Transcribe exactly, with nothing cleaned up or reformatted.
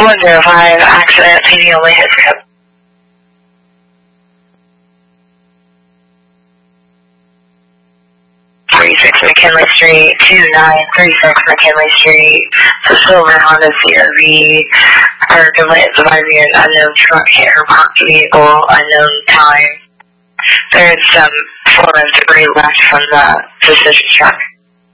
one zero five, accident, P D only, hit pickup. thirty-six McKinley Street, two nine three six McKinley Street, the silver Honda C R V, our delay is advising an unknown truck hit her parked vehicle, unknown time. There's some form of debris left from the suspicious truck.